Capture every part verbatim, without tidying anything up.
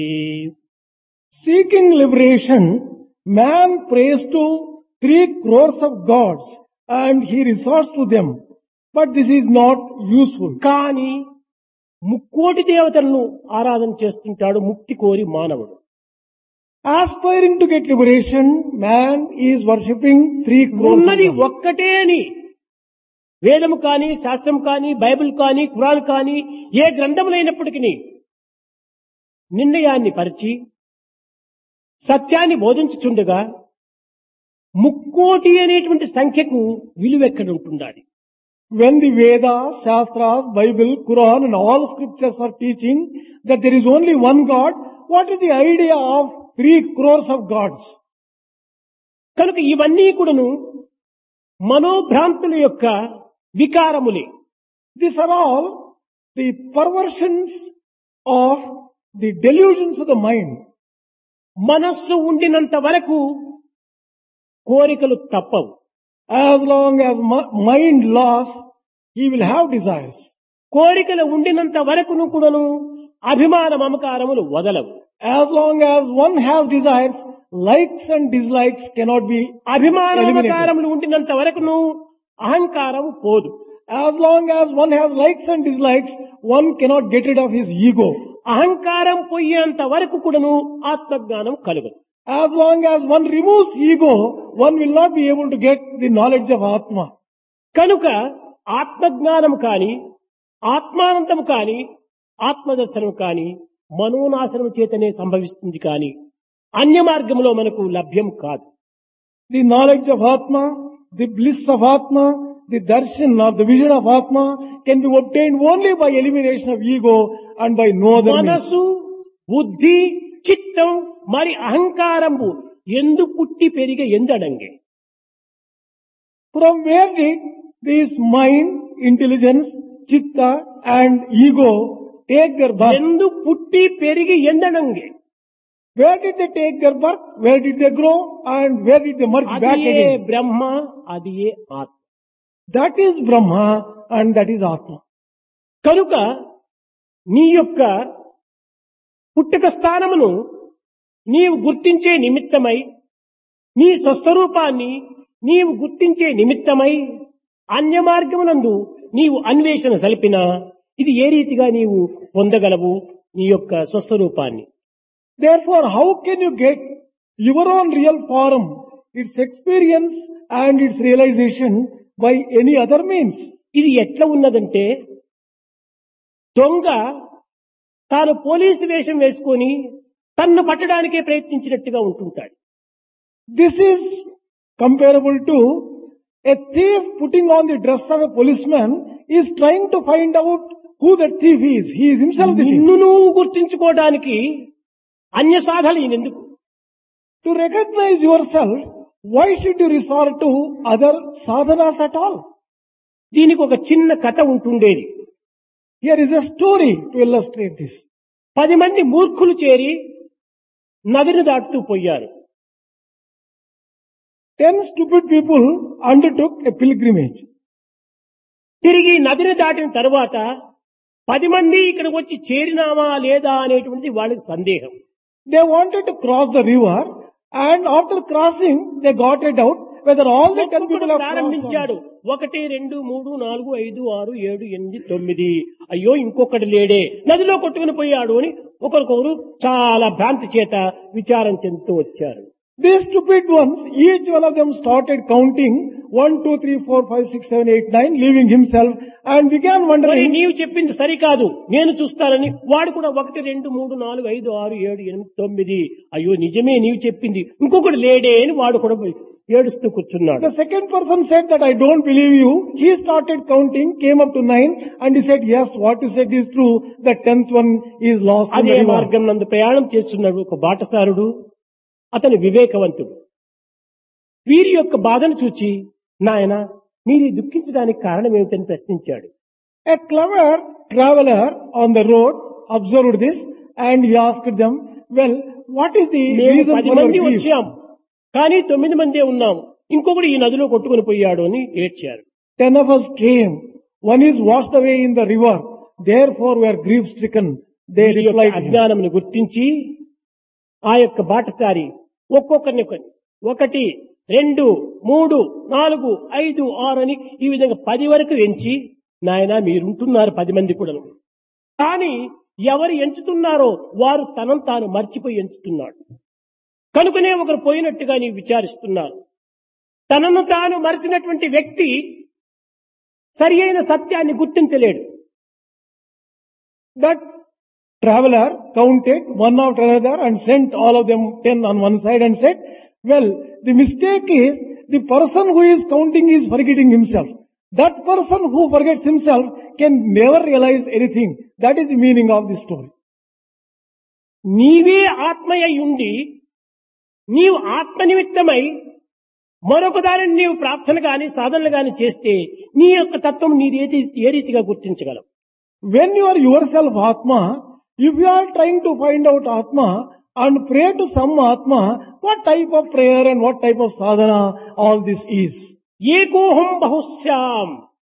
Seeking liberation, man prays to three crores of gods and he resorts to them. But this is not useful. కానీ ముక్కోటి దేవతలను ఆరాధన చేస్తుంటాడు ముక్తి కోరి మానవుడు. Aspiring to get liberation, man is worshipping three crores of ఉన్నది gods. ఒక్కటే అని వేదము కానీ శాస్త్రం కానీ బైబిల్ కానీ ఖురాన్ కానీ ఏ గ్రంథములైనప్పటికీ నిర్ణయాన్ని పరిచి సత్యాన్ని బోధించుచుండగా ముక్కోటి అనేటువంటి సంఖ్యకు విలువెక్కడుంటుండాలి. When the Vedas, Shastras, Bible, Quran and all scriptures are teaching that there is only one God, what is the idea of three crores of gods? కనుక ఇవన్నీ కూడాను మనోభ్రాంతుల యొక్క వికారములే. These are all the perversions of the delusions of the mind. మనస్సు ఉండినంత వరకు కోరికలు తప్పవు. As long as mi- mind lasts, he will have desires. కోరికలు ఉండినంత వరకును కూడాను అభిమాన మమకారములు వదలవు. As long as one has desires, likes and dislikes cannot be అభిమాన eliminated. మమకారములు ఉండినంత వరకును అహంకారం పోదు. As long as one has likes and dislikes, one cannot get rid of his ego. అహంకారం పోయేంత వరకు కూడాను ఆత్మజ్ఞానం కలుగదు. As long as one removes ego, one will not be able to get the knowledge of Atma. కనుక ఆత్మజ్ఞానం కాని ఆత్మానందము కాని ఆత్మదర్శనం కాని మనోనాశనం చేతనే సంభవిస్తుంది కాని అన్య మార్గంలో మనకు లభ్యం కాదు. The knowledge of Atma, the bliss of Atma, the darshan or the vision of Atma can be obtained only by elimination of ego and by no other means. మనసు బుద్ధి చిత్తం మరి అహంకారము ఎందు పుట్టి పెరిగే ఎందడంగే. From where did this mind, intelligence, chitta and ego take their birth? ఎందు పుట్టి పెరిగి ఎందడంగే. Where did they take their birth? Where did they grow? And where did they merge back అది ఏ again? బ్రహ్మ అది ఏ ఆత్మ. That is Brahma and that is Atma. కనుక నీ యొక్క పుట్టుక స్థానమును నీవు గుర్తించే నిమిత్తమై నీ స్వస్వరూపాన్ని నీవు గుర్తించే నిమిత్తమై అన్య మార్గమునందు నీవు అన్వేషణ సలిపినా ఇది ఏ రీతిగా నీవు పొందగలవు నీ యొక్క స్వస్వరూపాన్ని? Therefore, how can you get your own real form, its experience and its realization by any other means? ఇది ఎట్లా ఉన్నదంటే దొంగ తాను పోలీసు వేషం వేసుకొని తన్ను పట్టడానికే ప్రయత్నించినట్టుగా ఉంటుంటాడు. This is comparable to a thief putting on the dress of a policeman is trying to find out who that thief is. He is himself the thief. నిన్ను నువ్వు గుర్తించుకోవడానికి అన్య సాధనలు ఎందుకు? To recognize yourself, why should you resort to other sadhanas at all? దీనికి ఒక చిన్న కథ ఉంటుండేది. Here is a story to illustrate this. పది మంది మూర్ఖులు చేరి నదిని దాటుతూ పోయారు. Ten stupid people undertook a pilgrimage. తిరిగి నదిని దాటిన తరువాత పది మంది ఇక్కడికి వచ్చి చేరినామా లేదా అనేటువంటిది వాళ్ళకి సందేహం. They wanted to cross the river and after crossing they got a doubt whether all the ten people have crossed. ప్రారంభించాడు. ఒకటి రెండు మూడు నాలుగు ఐదు ఆరు ఏడు ఎనిమిది తొమ్మిది అయ్యో ఇంకొకటి లేడే నదిలో కొట్టుకుని పోయాడు అని ఒకరికొకరు చాలా భ్రాంతి చేత విచారం చెందుతూ వచ్చారు. These stupid ones, each one of them started counting one, two, three, four, five, six, seven, eight, nine, leaving himself and began మరి wondering. నీవు చెప్పింది సరికాదు నేను చూస్తానని వాడు కూడా ఒకటి రెండు మూడు నాలుగు ఐదు ఆరు ఏడు ఎనిమిది తొమ్మిది అయ్యో నిజమే నీవు చెప్పింది ఇంకొకటి లేడే అని వాడు కూడా ఏడుస్తూ కూర్చున్నాడు. The second person said that I don't believe you. He started counting, came up to nine and he said, yes, what you said is true. The tenth one is lost in అదే the river. మార్గం నందు ప్రయాణం చేస్తున్నాడు ఒక బాటసారుడు. అతను వివేకవంతుడు. వీరి యొక్క బాధను చూచి నాయన మీరు దుఃఖించడానికి కారణం ఏమిటని ప్రశ్నించాడు. A clever traveler on the road observed this and he asked them, well, what is the మేము reason పది for your మంది grief? వచ్చాం కానీ తొమ్మిది మందే ఉన్నాం ఇంకొకటి ఈ నదిలో కొట్టుకుని పోయాడు అని ఏడ్చారు. Ten of us came. One is washed away in the river. Therefore we are grief stricken. They వీరి యొక్క replied to him. అజ్ఞానమును గుర్తించి ఆ యొక్క బాటసారి ఒక్కొక్కరిని ఒకరిని ఒకటి రెండు మూడు నాలుగు ఐదు ఆరు అని ఈ విధంగా పది వరకు ఎంచి నాయన మీరుంటున్నారు పది మంది కూడా కానీ ఎవరు ఎంచుతున్నారో వారు తనను తాను మర్చిపోయి ఎంచుతున్నాడు కనుకనే ఒకరు పోయినట్టుగా నీవు విచారిస్తున్నారు తనను తాను మరిచినటువంటి వ్యక్తి సరి అయిన సత్యాన్ని గుర్తించలేడు. That traveler counted one after another and sent all of them ten on one side and said, well, the mistake is the person who is counting is forgetting himself. That person who forgets himself can never realize anything. That is the meaning of this story. నీవే ఆత్మయై ఉండి నీవు ఆత్మ నిమిత్తమై మరొక దానిని నీవు ప్రార్థన గాని సాధనలు గాని చేస్తే నీ యొక్క తత్వం నీ ఏ రీతిగా గుర్తించగలవు? When you are yourself Atma, if you are trying to find out Atma and pray to some Atma, what type of prayer and what type of sadhana all this is? ఏకోహం బహుశ్యాం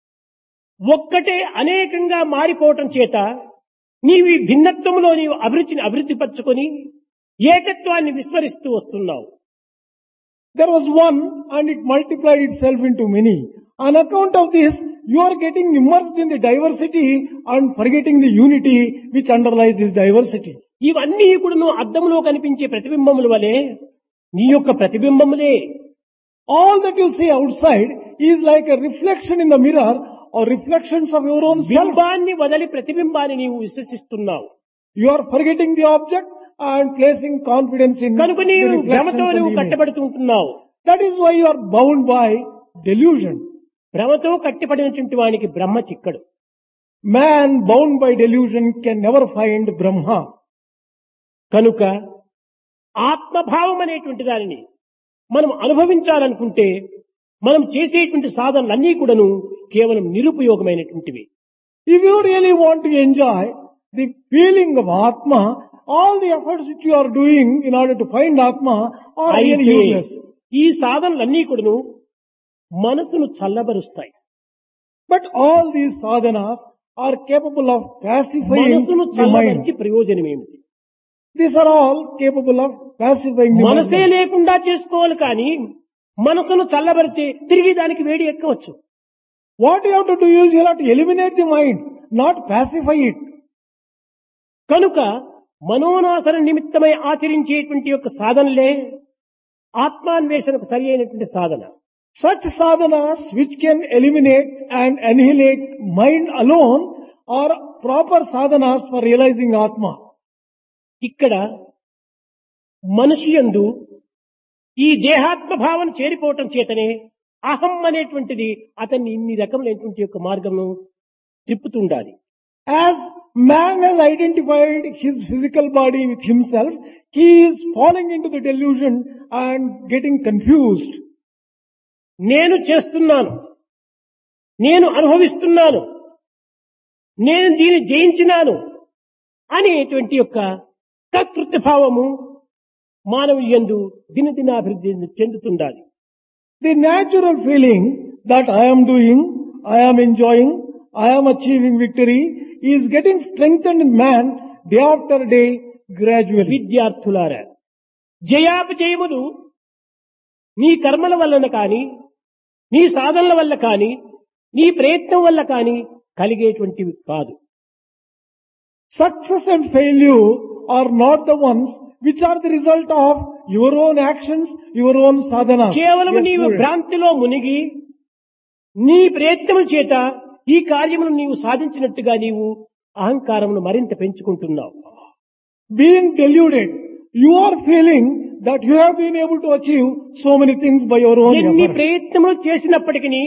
ఒక్కటే అనేకంగా మారిపోవటం చేత నీవు ఈ భిన్నత్వంలో నీవు అభిరుచిని అభివృద్ధి పరచుకొని ఏకత్వాన్ని విస్మరిస్తూ వస్తున్నావు. There was one and it multiplied itself into many. On account of this, you are getting immersed in the diversity and forgetting the unity which underlies this diversity. ఇవన్నీ కూడా నువ్వు అద్దంలో కనిపించే ప్రతిబింబముల వలె నీ యొక్క ప్రతిబింబములే. All that you see outside is like a reflection in the mirror or reflections of your own self. బింబాన్ని వదలి ప్రతిబింబాన్ని నీవు విశ్వసిస్తున్నావు. You are forgetting the object and placing confidence in కనుక the నీవు reflections భ్రమతో in the నువ్వు image. కట్టబడుతూ ఉంటున్నావు. That is why you are bound by delusion. భ్రమతో కట్టిపడినటువంటి వానికి బ్రహ్మ చిక్కడు. Man bound by delusion can never find Brahma. కనుక ఆత్మభావం అనేటువంటి దానిని మనం అనుభవించాలనుకుంటే మనం చేసేటువంటి సాధనలన్నీ కూడాను కేవలం నిరుపయోగమైనటువంటివి. If you really want to enjoy the feeling of Atma, all the efforts which you are doing in order to find Atma are really అయితే useless. ఈ సాధనలన్నీ కూడాను మనసును చల్లబరుస్తాయి. But all these sadhanas are capable of pacifying మనసును the mind. చల్లబరిచి ప్రయోజనం ఏమిటి? These are all capable of pacifying the మనసే mind. లేకుండా చేసుకోవాలి కానీ మనసును చల్లబరితే తిరిగి దానికి వేడి ఎక్కవచ్చు. What you have to do is you have to eliminate the mind, not pacify it. కనుక మనోనాశన నిమిత్తమై ఆచరించేటువంటి యొక్క సాధనలే ఆత్మాన్వేషణకు సరి అయినటువంటి సాధన. Such sadhanas which can eliminate and annihilate mind alone are proper sadhanas for realizing Atma. ఇక్కడ మనిషి యందు ఈ దేహాత్మ భావన చేరిపోవటం చేతనే అహం అనేటువంటిది అతన్ని ఇన్ని రకములైనటువంటి యొక్క మార్గమును తిప్పుతుండాలి. As man has identified his physical body with himself, he is falling into the delusion and getting confused. నేను చేస్తున్నాను, నేను అనుభవిస్తున్నాను, నేను దీన్ని జయించినాను అనేటువంటి యొక్క కర్తృత్వ భావము మానవుని యందు దినదినాభివృద్ధి చెందుతుండాలి. The natural feeling that I am doing, I am enjoying, I am achieving victory is getting strengthened in man day after day gradually. విద్యార్థులారా, జయాపజయములు నీ కర్మల వలన కాని నీ సాధనల వల్ల కాని నీ ప్రయత్నం వల్ల కాని కలిగేటువంటివి కాదు. Success and failure are not the ones which are the result of your own actions, your own sadhana. కేవలం Yes, నీవు student. భ్రాంతిలో మునిగి నీ ప్రయత్నం చేత ఈ కార్యమును నీవు సాధించినట్టుగా నీవు అహంకారమును మరింత పెంచుకుంటున్నావు. Being deluded, you are feeling that you have been able to achieve so many things by your own ఎన్ని efforts. ప్రయత్నములు చేసినప్పటికీ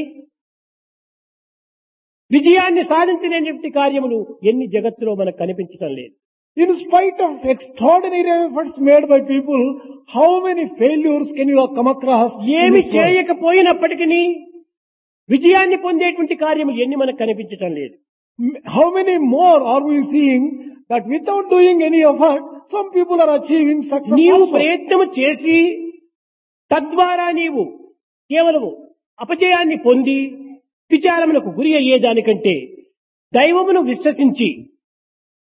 విజయాన్ని సాధించినటువంటి కార్యములు ఎన్ని జగత్తులో మనకు కనిపించడం లేదు. In spite of extraordinary efforts made by people, how many failures can you come across? in ఏమి this world? చేయకపోయినప్పటికీ విజయాన్ని పొందేటువంటి కార్యములు ఎన్ని మనకు కనిపించటం లేదు. How many more are we seeing that without doing any effort, some people are achieving success నీవు also? ప్రయత్నము చేసి తద్వారా నీవు కేవలము అపజయాన్ని పొంది విచారములకు గురి అయ్యేదానికంటే దైవమును విశ్వసించి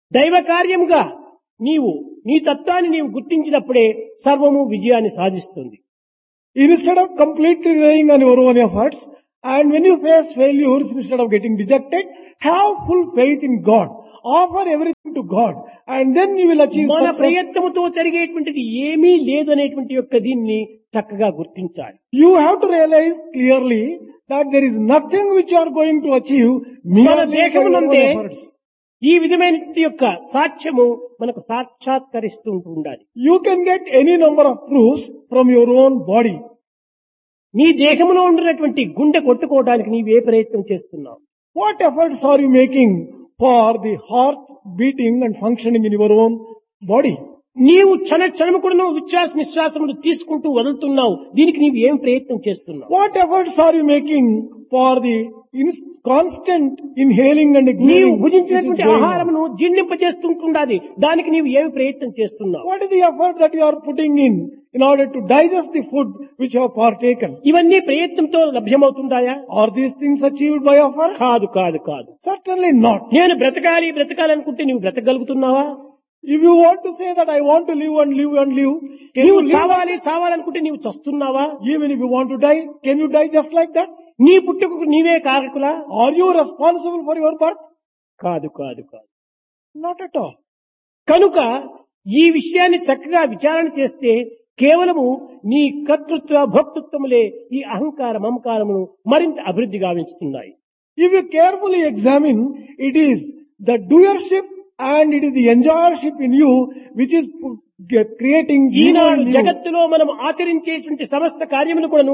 దైవ కార్యముగా నీవు నీ తత్వాన్ని నీవు గుర్తించినప్పుడే సర్వము విజయాన్ని సాధిస్తుంది. Instead of completely relying on your own efforts, and when you face failures, instead of getting dejected, have full faith in God. Offer everything to God, and then you will achieve మన success. ప్రయత్నముతో జరిగేటువంటిది ఏమీ లేదు అనేటువంటి యొక్క దీన్ని చక్కగా గుర్తించాలి. You have to realize clearly that there is nothing which you are going to achieve మన merely by your own దేహమునందే efforts. ఈ విధమైనటువంటి యొక్క సాక్ష్యము మనకు సాక్షాత్కరిస్తూ ఉండాలి. You can get any number of proofs from your own body. నీ దేహంలో ఉండినటువంటి గుండె కొట్టుకోవడానికి నీవే ప్రయత్నం చేస్తున్నావు? What efforts are you making for the heart beating and functioning in your own body? నీవు క్షణ క్షణము కూడా ఉచ్ఛ్వాస నిశ్వాసములు తీసుకుంటూ వదులుతున్నావు. దీనికి నీవు ఏం ప్రయత్నం చేస్తున్నావు? What efforts are you making for the in- constant inhaling and నీవు exhaling? which is భుజించినటువంటి going on? ఆహారమును జీర్ణింపజేస్తుంటుండాలి. దానికి నీవు ఏమి ప్రయత్నం చేస్తున్నావు? What is the effort that you are putting in in order to digest the food which you have partaken? ఇవన్నీ ప్రయత్నంతో లభ్యమవుతుందాయా? Are these things achieved by effort? కాదు కాదు కాదు. Certainly not. నేను బ్రతకాలి బ్రతకాలనుకుంటే నీవు బ్రతకగలుగుతున్నావా? If you want to say that I want to live and live and live, can నీవు you live? చావాలి చావాలనుకుంటే నీవు చస్తున్నావా? Even if you want to die, can you die just like that? నీ పుట్టుకకు నీవే కారకులా? Are you responsible for your birth? కాదు కాదు కాదు. Not at all. కనుక ఈ విషయాన్ని చక్కగా విచారణ చేస్తే కేవలము నీ కర్తృత్వ భోక్తృత్వములే ఈ అహంకార మమకారమును మరింత అభివృద్ధి గావిస్తున్నాయి. If you carefully examine, it is the doership and it is the enjoyership in you which is pu- ge- creating evil Eenadu in you. జగత్తులో మనం ఆచరించేటువంటి సమస్త కార్యములు కూడాను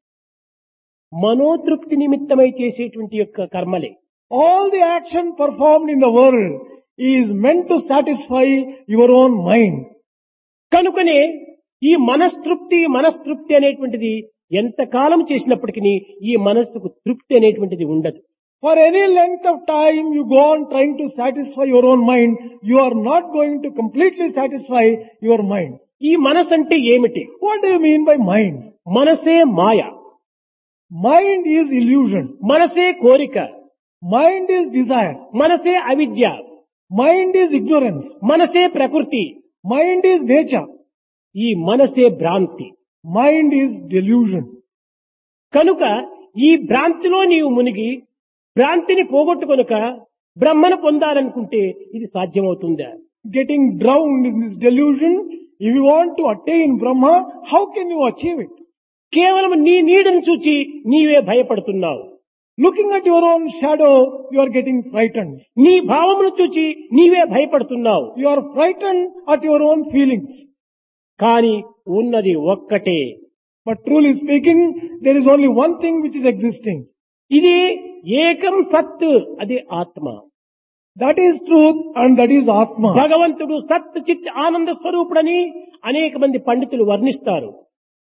మనోతృప్తి నిమిత్తమై చేసేటువంటి యొక్క కర్మలే. All the action performed in the world is meant to satisfy your own mind. కనుకనే ఈ మనస్తృప్తి మనస్తృప్తి అనేటువంటిది ఎంత కాలం చేసినప్పటికీ ఈ మనస్సుకు తృప్తి అనేటువంటిది ఉండదు. For any length of time you go on trying to satisfy your own mind, you are not going to completely satisfy your mind. ఈ మనసు అంటే ఏమిటి? What do you mean by mind? మనసే మాయ, Mind is illusion. మనసే కోరిక, Mind is desire. మనసే అవిద్య, Mind is ignorance. మనసే ప్రకృతి, Mind is nature. ఈ మనసే భ్రాంతి. Mind is delusion. కనుక ఈ భ్రాంతిలో నీవు మునిగి భ్రాంతిని పోగొట్టుకొనక బ్రహ్మను పొందాలనుకుంటే ఇది సాధ్యమవుతుందా? Getting drowned in this delusion, if you want to attain Brahma, how can you achieve it? కేవలం నీ నీడను చూచి నీవే భయపడుతున్నావు. Looking at your own shadow, you are getting frightened. నీ భావమును చూచి నీవే భయపడుతున్నావు. You are frightened at your own feelings. కానీ ఉన్నది ఒక్కటే. But truly speaking, there is only one thing which is existing. ఇది ఏకం సత్, అది ఆత్మ. That is truth and that is Atma. భగవంతుడు సత్ చిత్ ఆనంద స్వరూపుడని అనేక మంది పండితులు వర్ణిస్తారు.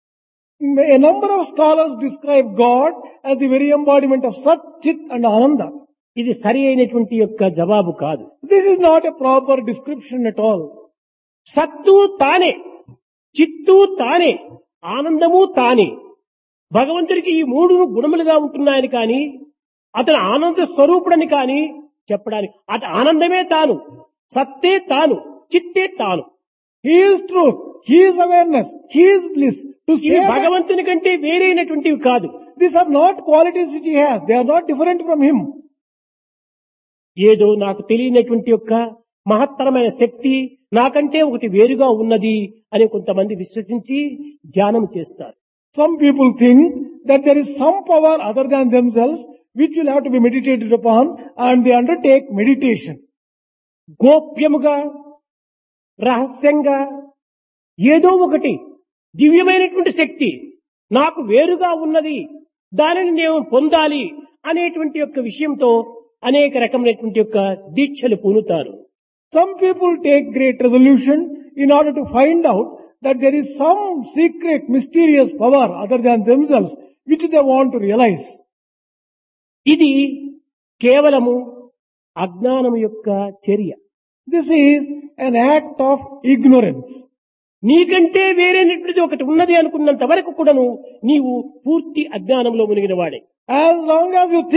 A number of scholars describe God as the very embodiment of Sat, Chit and Ananda. ఇది సరి అయినటువంటి యొక్క జవాబు కాదు. This is not a proper description at all. సత్తు తానే, చిత్తు తానే, ఆనందము తానే. భగవంతుడికి ఈ మూడు గుణములుగా ఉంటున్నాయని కానీ అతను ఆనంద స్వరూపుడని కానీ చెప్పడానికి, అతను ఆనందమే తాను, సత్తే తాను, చిత్తే తాను. He is truth. He is awareness. He is bliss. To say ఇవి that భగవంతుని కంటే వేరైనటువంటివి కాదు. these are not qualities which he has. They are not different from him. ఏదో నాకు తెలియనటువంటి యొక్క మహత్తరమైన శక్తి నాకంటే ఒకటి వేరుగా ఉన్నది అని కొంతమంది విశ్వసించి ధ్యానం చేస్తారు. Some people think that there is some power other than themselves which will have to be meditated upon, and they undertake meditation. గోప్యముగా రహస్యంగా ఏదో ఒకటి దివ్యమైనటువంటి శక్తి నాకు వేరుగా ఉన్నది, దానిని నేను పొందాలి అనేటువంటి యొక్క విషయంతో అనేక రకమైనటువంటి యొక్క దీక్షలు పూనుతారు. Some people take great resolution in order to find out that there is some secret, mysterious power other than themselves which they want to realize. ఇది కేవలము అజ్ఞానము యొక్క చర్య. This is an act of ignorance. నీకంటే వేరేనటువంటిది ఒకటి ఉన్నది అనుకున్నంత వరకు కూడాను నీవు పూర్తి అజ్ఞానంలో మునిగిన వాడే. As long as you think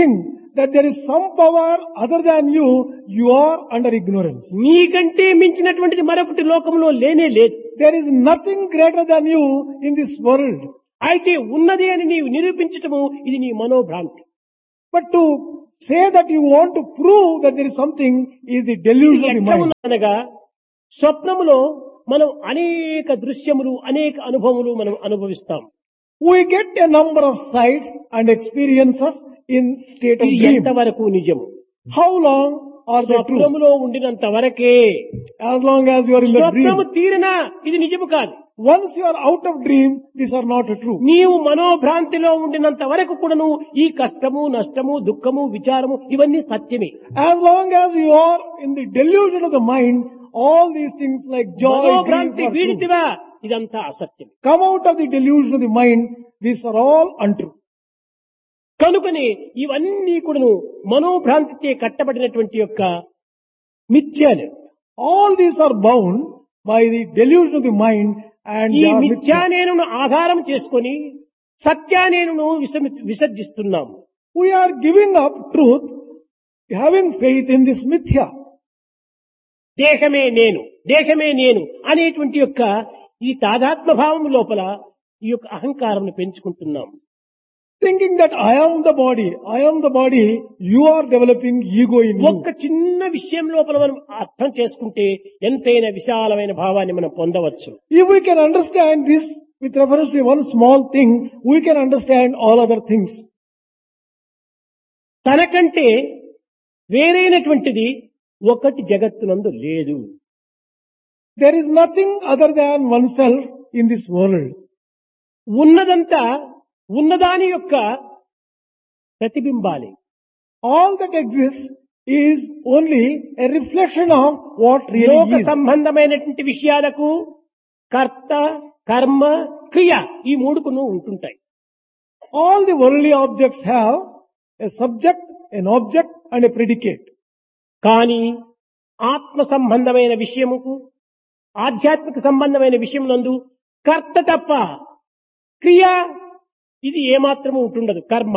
that there is some power other than you, you are under ignorance. నీకంటే మించినటువంటిది మరొకటి లోకంలో లేనే లేదు. There is nothing greater than you in this world. అయితే ఉన్నది అని నీవు నిరూపించటము ఇది నీ మనోభ్రాంతి. But to say that you want to prove that there is something is the delusion of the ఎట్లా mind. అనగా స్వప్నములో మనం అనేక దృశ్యములు అనేక అనుభవములు మనం అనుభవిస్తాం. We get a number of sights and experiences in state of ఇది dream. ఎంతవరకు నిజము? How long are they true? స్వప్నములో ఉండినంత వరకే. As long as you are in the స్వప్నము dream. తీరినా ఇది నిజము కాదు. Once you are out of dream, these are not true. నీవు మనోభ్రాంతిలో ఉండినంత వరకు కూడాను ఈ కష్టము నష్టము దుఃఖము విచారము ఇవన్నీ సత్యమే. As long as you are in the delusion of the mind, all these things like joy, grief మనోభ్రాంతి are true. వీడితివా ఇదంతా అసత్యం. Come out of the delusion of the mind, these are all untrue. కనుకనే ఇవన్నీ కూడాను మనోభ్రాంతిచే కట్టబడినటువంటి యొక్క మిథ్యాలు. All these are bound by the delusion of the mind and ఈ they are మిథ్యానేనును ఆధారం చేసుకొని సత్యానేనును విసమి- విసర్జిస్తున్నాము. We are giving up truth, having faith in this mithya. దేహమే నేను దేహమే నేను అనేటువంటి యొక్క ఈ తాదాత్మ భావం లోపల ఈ యొక్క అహంకారం పెంచుకుంటున్నాం. Thinking that I am the body, I am the body, you are developing ego in you. ఒక్క చిన్న విషయం లోపల మనం అర్థం చేసుకుంటే ఎంతైనా విశాలమైన భావాన్ని మనం పొందవచ్చు. If we can understand this with reference to one small thing, we can understand all other things. తనకంటే వేరైనటువంటిది ఒకటి జగత్తునందు లేదు. There is nothing other than oneself in this world. ఉన్నదంతా ఉన్నదాని యొక్క ప్రతిబింబాలే. All that exists is only a reflection of what లోక really is. సంబంధమైనటువంటి విషయాలకు కర్త కర్మ క్రియ ఈ మూడుకును ఉంటుంటాయి. All the worldly objects have a subject, an object and a predicate. కానీ ఆత్మ సంబంధమైన విషయముకు ఆధ్యాత్మిక సంబంధమైన విషయం నందు కర్త తప్ప క్రియ ఇది ఏమాత్రము ఉంటుండదు. కర్మ.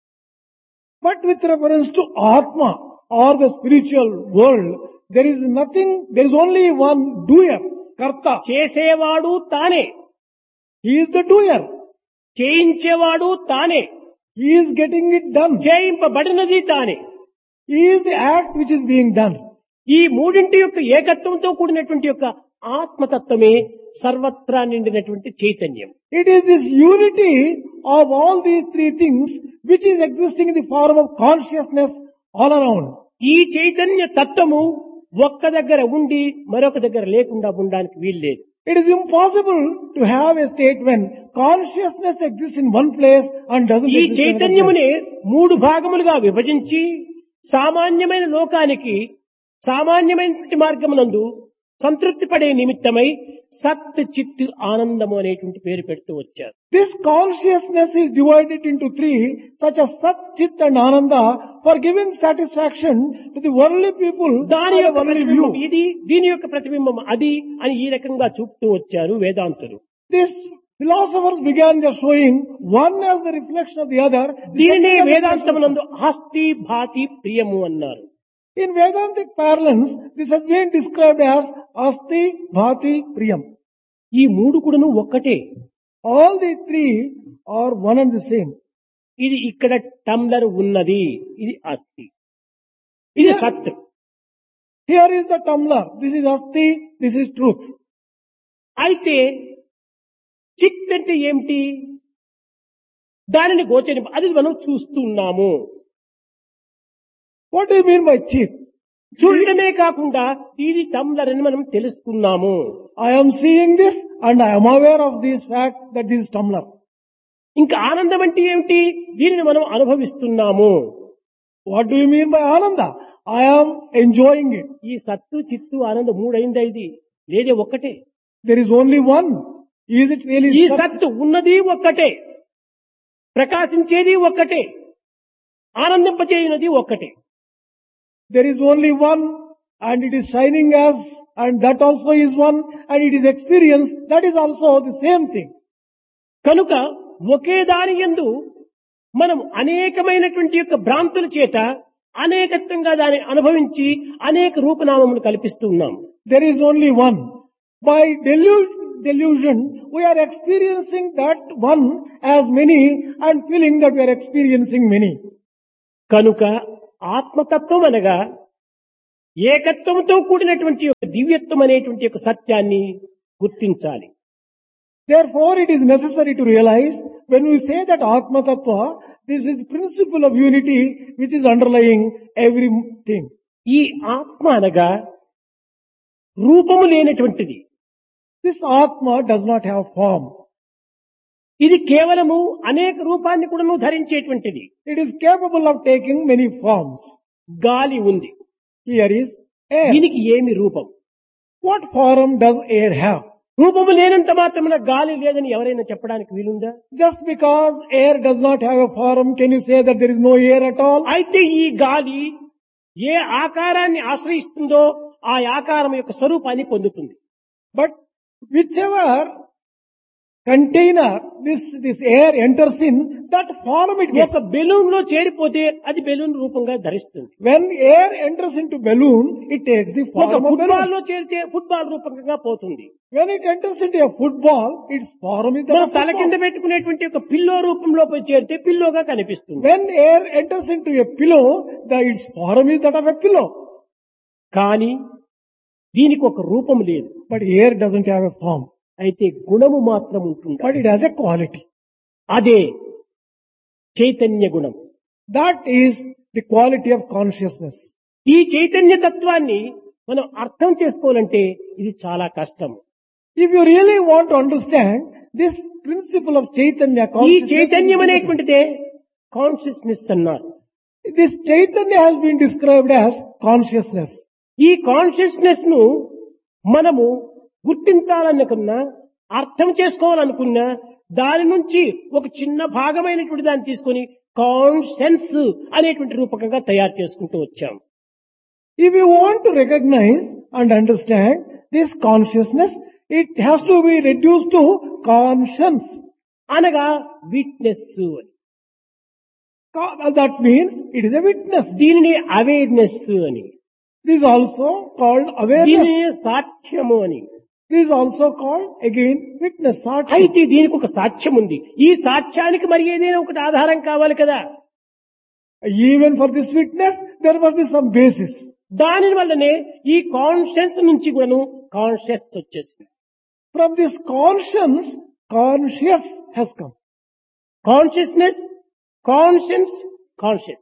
But with reference to Atma or the spiritual world, there is nothing, there is only one doer, Karta. చేసేవాడు తానే, He is the doer. చేయించేవాడు తానే, He is getting it done. చేయింపబడినది తానే. He is the act which is being done. ఈ మూడింటి యొక్క ఏకత్వంతో కూడినటువంటి యొక్క ఆత్మతత్వమే సర్వత్రా నిండినటువంటి చైతన్యం. It is this unity of all these three things which is existing in the form of consciousness all around. ఈ చైతన్య తత్వము ఒక్క దగ్గర ఉండి మరొక దగ్గర లేకుండా ఉండడానికి వీల్లేదు. It is impossible to have a state when consciousness exists in one place and doesn't ఈ exist in another place. చైతన్యమునే మూడు భాగములుగా విభజించి సామాన్యమైన లోకానికి సామాన్యమైనటువంటి మార్గమునందు సంతృప్తి పడే నిమిత్తమై సత్ చిత్ ఆనందము అనేటువంటి పేరు పెడుతూ వచ్చారు. This consciousness is divided into three, such as Sat, Chit and Ananda, for giving satisfaction to the worldly people దాని and the యొక్క worldly ప్రతిబింబం view. ఇది, దీని యొక్క ప్రతిబింబం అది అని ఈ రకంగా చూపుతూ వచ్చారు వేదాంతులు. This philosophers began their showing one as the reflection of the other. the దీనినే second as the వేదాంతమునందు ఆస్తి భాతి ప్రియము అన్నారు. In Vedantic parlance, this has been described as Asti, Bhati, Priyam. ఈ మూడు కూడాను ఒక్కటే. All the three are one and the same. ఇది ఇక్కడ టంబ్లర్ ఉన్నది, ఇది ఆస్తి, ఇది Yeah. సత్. Here is the tumbler. This is Asti, this is truth. అయితే చిత్ అంటే ఏమిటి? దానిని గోచరి అది మనం చూస్తున్నాము. What do you mean by Chit? చూడటమే కాకుండా ఇది టంబ్లర్ అని మనం తెలుసుకున్నాము. I am seeing this and I am aware of this fact that this is tumbler. ఇంకా ఆనందం అంటే ఏమిటి? దీనిని మనం అనుభవిస్తున్నాము. What do you mean by Ananda? I am enjoying it. ఈ సత్తు చిత్తు ఆనందం మూడైందా? ఇది లేదే, ఒక్కటే. There is only one. Is it really ఈ Sat? సత్తు ఉన్నది ఒక్కటే, ప్రకాశించేది ఒక్కటే, ఆనందింపజేయునది ఒక్కటే. There is only one and it is shining as, and that also is one, and it is experience, that is also the same thing. కనుక ఒకే దాని యందు మనం అనేకమైనటువంటి యొక్క భ్రాంతుల చేత అనేకత్వంగా దాన్ని అనుభవించి అనేక రూపనామములు కల్పిస్తూ ఉన్నాం. There is only one. By delu- delusion, we are experiencing that one as many and feeling that we are experiencing many. కనుక ఆత్మతత్వం అనగా ఏకత్వంతో కూడినటువంటి యొక్క దివ్యత్వం అనేటువంటి యొక్క సత్యాన్ని గుర్తించాలి. Therefore, it is necessary to realize when we say that Atma Tattva, this is the principle of unity which is underlying everything. ఈ ఆత్మ అనగా రూపము లేనటువంటిది. This Atma does not have form. ఇది కేవలము అనేక రూపాన్ని కూడాను ధరించేటువంటిది. It is capable of taking many forms. గాలి ఉంది, Here is air. దీనికి ఏమి రూపం? What form does air have? రూపము లేనంత మాత్రమున గాలి లేదని ఎవరైనా చెప్పడానికి వీలుందా? Just because air does not have a form, can you say that there is no air at all? అయితే ఈ గాలి ఏ ఆకారాన్ని ఆశ్రయిస్తుందో ఆ ఆకారం యొక్క స్వరూపాన్ని పొందుతుంది. But whichever container this, this air enters in, that form it gets. ఒక బెలూన్ లో చేరిపోతే అది బెలూన్ రూపంగా ధరిస్తుంది. When air enters into balloon, it takes the ఒక form of ఫుట్బాల్ balloon. లో చేరితే ఫుట్బాల్ రూపంగా పోతుంది. When it enters into a football, its form is that మనం of తల కింద football. పెట్టుకునేటువంటి ఒక పిల్లో రూపంలో పోయి చేరితే పిల్లోగా కనిపిస్తుంది. When air enters into a pillow, the, its form is that of a pillow. కానీ దీనికి ఒక రూపం లేదు. But air doesn't have a form. అయితే గుణము మాత్రం ఉంటుంది. But it has a quality. అదే చైతన్య గుణం. That is the quality of consciousness. ఈ చైతన్య తత్వాన్ని మనం అర్థం చేసుకోవాలంటే ఇది చాలా కష్టం. If you really want to understand this principle of Chaitanya ఈ consciousness, చైతన్యం అనేటువంటిదే కాన్షియస్నెస్ అన్నారు. this Chaitanya has been described as consciousness. ఈ కాన్షియస్నెస్ ను మనము గుర్తించాలనుకున్నా, అర్థం చేసుకోవాలనుకున్నా, దాని నుంచి ఒక చిన్న భాగమైనటువంటి దాన్ని తీసుకొని కాన్షియన్స్ అనేటువంటి రూపకంగా తయారు చేసుకుంటూ వచ్చాం. If you want to recognize and understand this consciousness, it has to be reduced to conscience. అనగా విట్నెస్ అని. Co- That means it is a witness. దీనిని అవేర్నెస్ అని, This is also called awareness. దీనిని సాక్ష్యము అని. This is also called again witness. Sakshi. అయితే దీనికి ఒక సాక్ష్యం ఉంది. ఈ సాక్ష్యానికి మరి ఏదైనా ఒకటి ఆధారం కావాలి కదా. Even for this witness, there must be some basis. దాని వల్లనే ఈ కాన్షియన్స్ నుంచి కూడాను కాన్షియస్ వచ్చేసింది. From this conscience, conscious has come. Consciousness, conscience, conscious.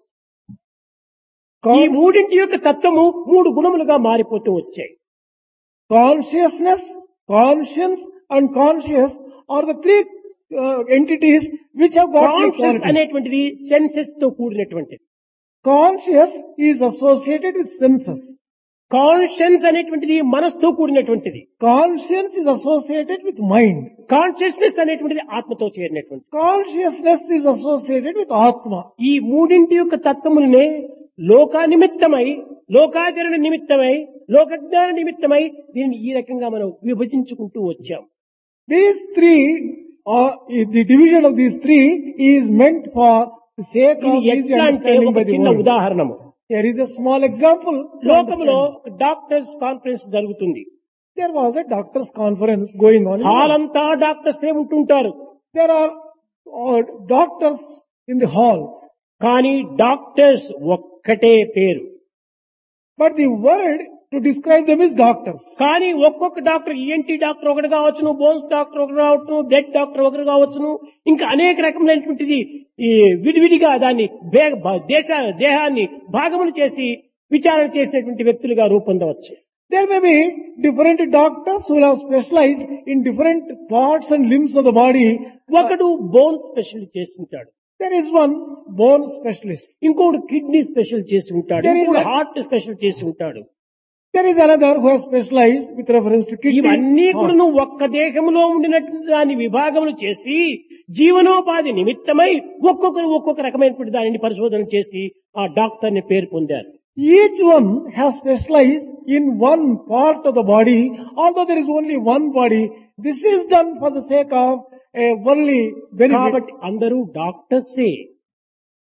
ఈ Con- మూడింటి యొక్క తత్వము మూడు గుణములుగా మారిపోతూ వచ్చాయి. consciousness, conscience and conscious are the three uh, entities which have got three conscious qualities. అనేటువంటిది సెన్సెస్ తో కూడినటువంటిది. Conscious is associated with senses. Conscience అనేటువంటిది మనస్సుతో కూడినటువంటిది. Conscience is associated with mind. Consciousness అనేటువంటిది ఆత్మతో చేరినటువంటిది. Consciousness is associated with Atma. ఈ మూడింటి యొక్క తత్వములనే లోకా నిమిత్తమై, లోకాచరణ నిమిత్తమై, లోకజ్ఞాన నిమిత్తమై దీనిని ఈ రకంగా మనం విభజించుకుంటూ వచ్చాం. These three, or the division of these three is meant for the sake ఇది of easy ఎట్లా అంటే understanding ఒక by the చిన్న world. ఉదాహరణము. Here is a small example. to లోకంలో understand. డాక్టర్స్ కాన్ఫరెన్స్ జరుగుతుంది. There was a doctor's conference going on. in hall the- అంతా doctors ఏ ఉంటుంటారు. There are uh, doctors in the hall, కానీ doctors ఒక్కటే పేరు. but the word to describe them is doctors. కానీ ఒక్కొక్క doctor, ENT doctor ఒకటి కావచ్చును, బోన్స్ డాక్టర్ ఒకటి కావచ్చును, బ్లడ్ డాక్టర్ ఒకటి కావచ్చును, ఇంకా అనేక రకములైనటువంటిది ఈ విడివిడిగా దాన్ని బే- బ- దేశ దేహాన్ని భాగములు చేసి విచారణ చేసినటువంటి వ్యక్తులుగా రూపొందవచ్చు. There may be different doctors who have specialized in different parts and limbs of the body. ఒకడు బోన్ స్పెషల్ చేసి ఉంటాడు, There is one bone specialist. ఇంకోడు కిడ్నీ స్పెషల్ చేసి ఉంటాడు, There is ఇంకోడు a- హార్ట్ స్పెషల్ చేసి ఉంటాడు. There is another who has specialized with reference to kidney. ఇవన్నీ heart. కూడా నువ్వు ఒక్క దేహంలో ఉండినట్టు దాన్ని విభాగములు చేసి జీవనోపాధి నిమిత్తమై ఒక్కొక్కరు ఒక్కొక్క రకమైనటువంటి దానిని పరిశోధన చేసి ఆ డాక్టర్ ని పేరు పొందారు. Each one has specialized in one part of the body, although there is only one body. This is done for the sake of a worldly benefit. కాబట్టి అందరూ డాక్టర్సే.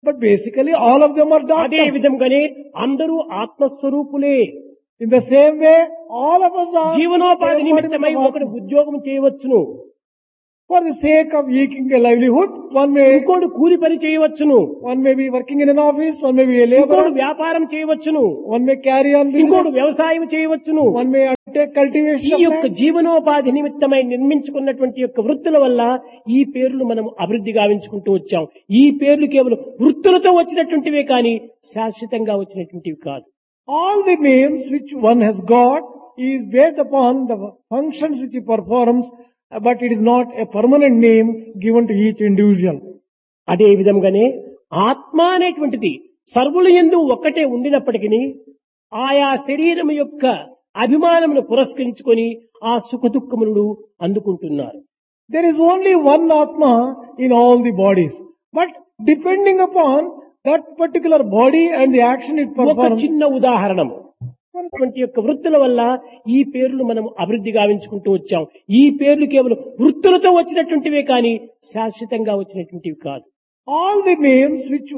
But basically all of them are అదే doctors. విధంగానే అందరూ ఆత్మస్వరూపులే. In the same way, all of us are జీవనోపాధి నిమిత్తమై embodiment of ఒకడు Atma. ఉద్యోగం చేయవచ్చును, For the sake of eking a livelihood, one may ఇంకోడు కూలి పని చేయవచ్చును, one may be working in an office, one may be a ఇంకోడు laborer, వ్యాపారం చేయవచ్చును, one may carry on ఇంకోడు business, వ్యవసాయం చేయవచ్చును. one may undertake ఈ cultivation of యొక్క land. జీవనోపాధి నిమిత్తమై నిర్మించుకున్నటువంటి యొక్క వృత్తుల వల్ల ఈ పేర్లు మనం అభివృద్ధి గావించుకుంటూ వచ్చాం. ఈ పేర్లు కేవలం వృత్తులతో వచ్చినటువంటివే కానీ శాశ్వతంగా వచ్చినటువంటివి కాదు. All the names which one has got is based upon the functions which he performs, but it is not a permanent name given to each individual. అదే విధంగానే ఆత్మ అనేటువంటిది సర్వుల యందు ఒక్కటే ఉండినప్పటికీ ఆయా శరీరం యొక్క అభిమానమును పురస్కరించుకొని ఆ సుఖ దుఃఖములను అందుకుంటున్నారు. There is only one Atma in all the bodies, but depending upon that particular body and the action it ఒక performs. చిన్న ఉదాహరణము, అటువంటి యొక్క వృత్తుల వల్ల ఈ పేర్లు మనం అభివృద్ధి గావించుకుంటూ వచ్చాం. ఈ పేర్లు కేవలం వృత్తులతో వచ్చినటువంటివే కానీ శాశ్వతంగా వచ్చినటువంటివి కాదు. All the names which